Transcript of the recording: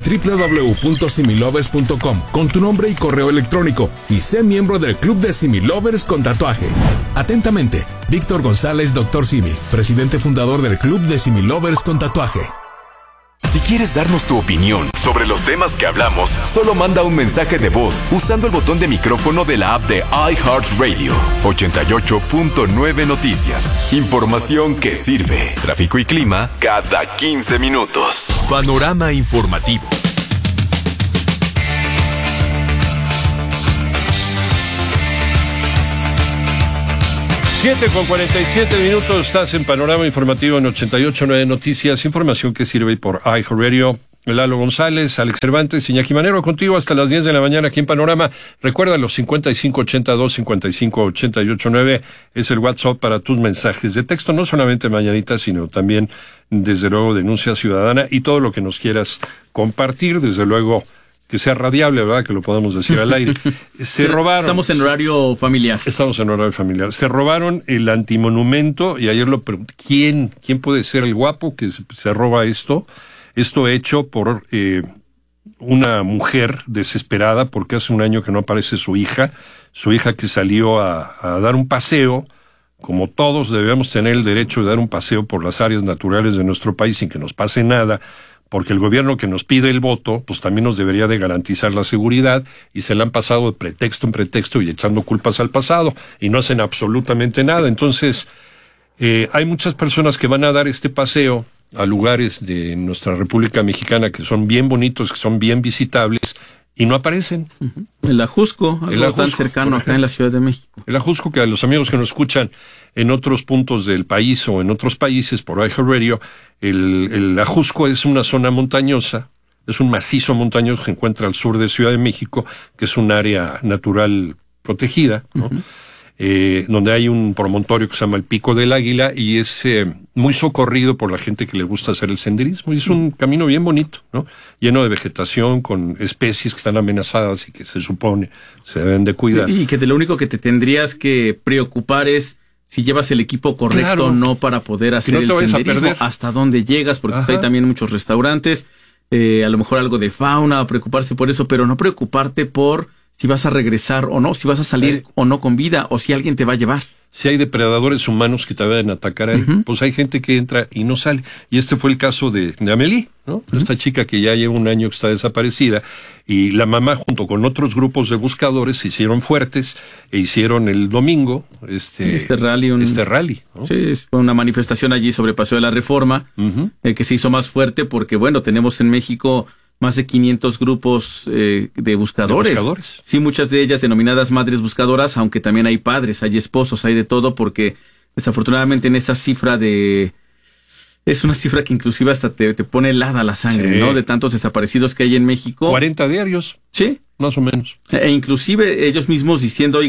www.similovers.com con tu nombre y correo electrónico y sé miembro del Club de Similovers con tatuaje. Atentamente, Víctor González, Dr. Simi, presidente fundador del Club de Similovers con tatuaje. Si quieres darnos tu opinión sobre los temas que hablamos, solo manda un mensaje de voz usando el botón de micrófono de la app de iHeartRadio. 88.9 Noticias. Información que sirve. Tráfico y clima cada 15 minutos. Panorama informativo. 7:47, estás en Panorama Informativo en 88.9 Noticias, información que sirve por iHeartRadio. Lalo González, Alex Cervantes, Iñaki Manero, contigo hasta las 10 de la mañana aquí en Panorama. Recuerda, los 5582-5588.9 es el WhatsApp para tus mensajes de texto, no solamente mañanitas, sino también, desde luego, denuncia ciudadana y todo lo que nos quieras compartir, desde luego, que sea radiable, ¿verdad? Que lo podamos decir al aire. Robaron. Estamos en horario familiar. Estamos en horario familiar. Se robaron el antimonumento y ayer lo pregunté. ¿Quién puede ser el guapo que se roba esto? Esto hecho por una mujer desesperada porque hace un año que no aparece su hija que salió a dar un paseo. Como todos debemos tener el derecho de dar un paseo por las áreas naturales de nuestro país sin que nos pase nada, porque el gobierno que nos pide el voto, pues también nos debería de garantizar la seguridad, y se la han pasado de pretexto en pretexto y echando culpas al pasado, y no hacen absolutamente nada. Entonces, hay muchas personas que van a dar este paseo a lugares de nuestra República Mexicana que son bien bonitos, que son bien visitables, y no aparecen. El Ajusco, algo tan cercano acá en la Ciudad de México. El Ajusco, que a los amigos que nos escuchan en otros puntos del país o en otros países por iHeartRadio, el Ajusco es una zona montañosa, es un macizo montañoso que se encuentra al sur de Ciudad de México, que es un área natural protegida, ¿no? Donde hay un promontorio que se llama el Pico del Águila y es muy socorrido por la gente que le gusta hacer el senderismo, y es un camino bien bonito, ¿no? Lleno de vegetación, con especies que están amenazadas y que se supone se deben de cuidar. Y que de lo único que te tendrías que preocupar es si llevas el equipo correcto o no para poder hacer el senderismo, hasta dónde llegas, porque hay también muchos restaurantes, a lo mejor algo de fauna, preocuparse por eso, pero no preocuparte por si vas a regresar o no, si vas a salir o no con vida, o si alguien te va a llevar. Si hay depredadores humanos que te vayan a atacar ahí, pues hay gente que entra y no sale. Y este fue el caso de Amelie, ¿no? Esta chica que ya lleva un año que está desaparecida, y la mamá junto con otros grupos de buscadores se hicieron fuertes e hicieron el domingo este rally, ¿no? Sí, fue una manifestación allí sobre Paseo de la Reforma, que se hizo más fuerte porque, bueno, tenemos en México más de 500 grupos de buscadores. Sí, muchas de ellas denominadas madres buscadoras, aunque también hay padres, hay esposos, hay de todo, porque desafortunadamente en esa cifra es una cifra que inclusive hasta te pone helada la sangre, ¿no? De tantos desaparecidos que hay en México. 40 diarios. Sí. Más o menos. E inclusive ellos mismos diciendo,